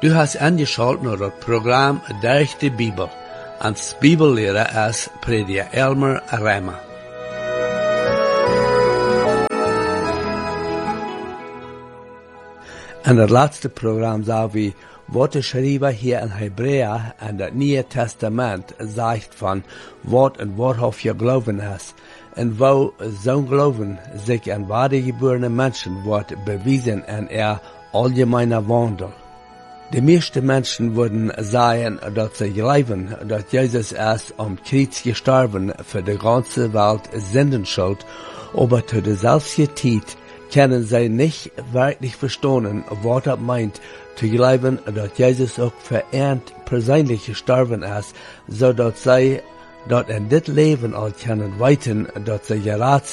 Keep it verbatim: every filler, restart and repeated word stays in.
Du hast angeschaltet naar het programma Durch die Bibel. Als Bibellehrer ist Prediger Elmer Reimer. In het laatste programma zagen we wat de schrijver hier in Hebräer in het Nieuwe Testament zegt van wat en waarop je geloven is. En wo zo'n geloven zich in wedergeborene mensen wordt bewiesen in er allgemeiner Wandel. De meeste mensen würden sagen, dass sie glauben, dass Jesus erst am Kreuz gestorben für die ganze Welt Sündenschuld, aber zu derselben Zeit können sie nicht wirklich verstehen, was das meint, zu glauben, dass Jesus auch für ihn persönlich gestorben ist, so dass sie dort in dit Leben all können weiten, dass sie gerat